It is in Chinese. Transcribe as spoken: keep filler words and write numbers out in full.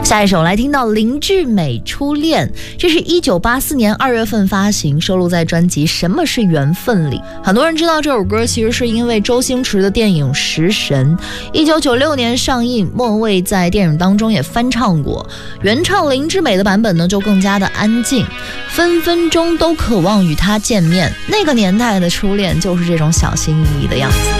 下一首来听到林志美《初恋》，这是一九八四年二月份发行，收录在专辑《什么是缘分》里。很多人知道这首歌其实是因为周星驰的电影《食神》一九九六年上映，莫文蔚在电影当中也翻唱过，原唱林志美的版本呢就更加的安静，分分钟都渴望与他见面。那个年代的初恋就是这种小心翼翼的样子。